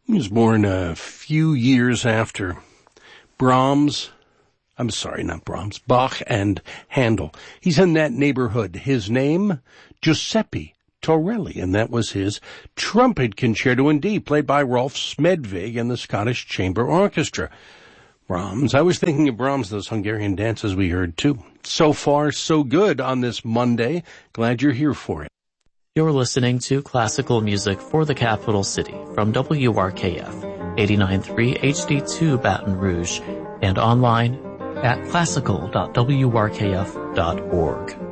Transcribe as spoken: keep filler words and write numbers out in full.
He was born a few years after Brahms, I'm sorry, not Brahms, Bach and Handel. He's in that neighborhood. His name, Giuseppe Torelli, and that was his trumpet concerto in D, played by Rolf Smedvig and the Scottish Chamber Orchestra. Brahms, I was thinking of Brahms, those Hungarian dances we heard too. So far, so good on this Monday. Glad you're here for it. You're listening to Classical Music for the Capital City from W R K F, eighty-nine point three H D two Baton Rouge, and online at classical dot w r k f dot org.